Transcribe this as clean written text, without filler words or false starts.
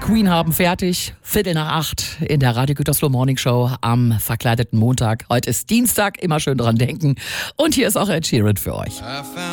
Queen haben fertig. 7:15 in der Radio Gütersloh Morning Show am verkleideten Montag. Heute ist Dienstag, immer schön dran denken. Und hier ist auch Ed Sheeran für euch.